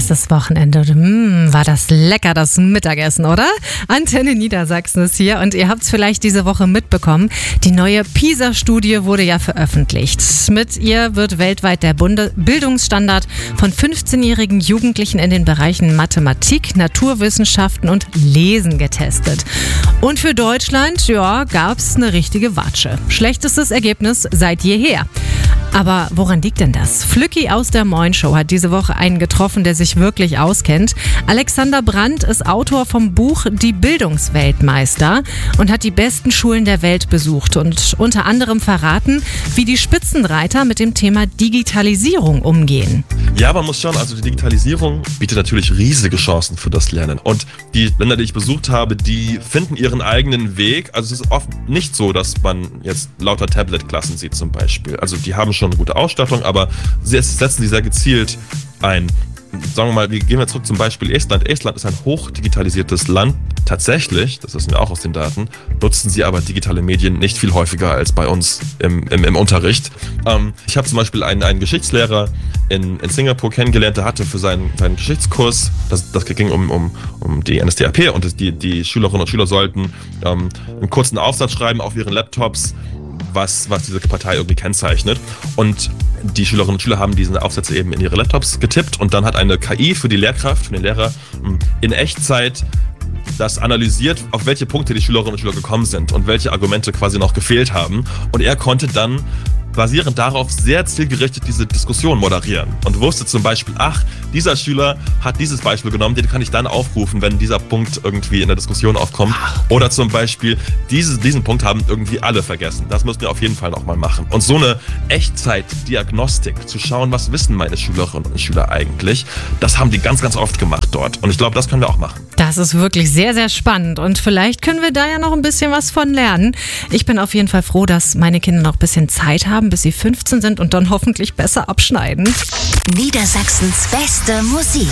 Letztes Wochenende, war das lecker, das Mittagessen, oder? Antenne Niedersachsen ist hier und ihr habt es vielleicht diese Woche mitbekommen. Die neue PISA-Studie wurde ja veröffentlicht. Mit ihr wird weltweit der Bildungsstandard von 15-jährigen Jugendlichen in den Bereichen Mathematik, Naturwissenschaften und Lesen getestet. Und für Deutschland, gab es eine richtige Watsche. Schlechtestes Ergebnis seit jeher. Aber woran liegt denn das? Flücki aus der Moin Show hat diese Woche einen getroffen, der sich wirklich auskennt. Alexander Brandt ist Autor vom Buch Die Bildungsweltmeister und hat die besten Schulen der Welt besucht und unter anderem verraten, wie die Spitzenreiter mit dem Thema Digitalisierung umgehen. Ja, man muss schauen, also die Digitalisierung bietet natürlich riesige Chancen für das Lernen. Und die Länder, die ich besucht habe, die finden ihren eigenen Weg. Also es ist oft nicht so, dass man jetzt lauter Tablet-Klassen sieht zum Beispiel. Also die haben schon eine gute Ausstattung, aber sie setzen die sehr gezielt ein. Sagen wir mal, gehen wir zurück zum Beispiel Estland. Estland ist ein hochdigitalisiertes Land. Tatsächlich, das wissen wir auch aus den Daten, nutzen sie aber digitale Medien nicht viel häufiger als bei uns im Unterricht. Ich habe zum Beispiel einen Geschichtslehrer in Singapur kennengelernt, der hatte für seinen Geschichtskurs, das ging um die NSDAP und die Schülerinnen und Schüler sollten einen kurzen Aufsatz schreiben auf ihren Laptops, was diese Partei irgendwie kennzeichnet. Und die Schülerinnen und Schüler haben diese Aufsätze eben in ihre Laptops getippt und dann hat eine KI für die Lehrkraft, für den Lehrer in Echtzeit das analysiert, auf welche Punkte die Schülerinnen und Schüler gekommen sind und welche Argumente quasi noch gefehlt haben. Und er konnte dann basierend darauf sehr zielgerichtet diese Diskussion moderieren und wusste zum Beispiel, dieser Schüler hat dieses Beispiel genommen, den kann ich dann aufrufen, wenn dieser Punkt irgendwie in der Diskussion aufkommt. Oder zum Beispiel, diesen Punkt haben irgendwie alle vergessen. Das müssen wir auf jeden Fall nochmal machen. Und so eine Echtzeitdiagnostik, zu schauen, was wissen meine Schülerinnen und Schüler eigentlich, das haben die ganz, ganz oft gemacht dort. Und ich glaube, das können wir auch machen. Das ist wirklich sehr, sehr spannend und vielleicht können wir da ja noch ein bisschen was von lernen. Ich bin auf jeden Fall froh, dass meine Kinder noch ein bisschen Zeit haben, bis sie 15 sind und dann hoffentlich besser abschneiden. Niedersachsens beste Musik.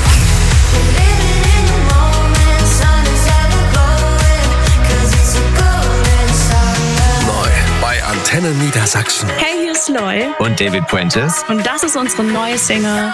Neu bei Antenne Niedersachsen. Hey, hier ist Loy und David Puentes. und das ist unsere neue Single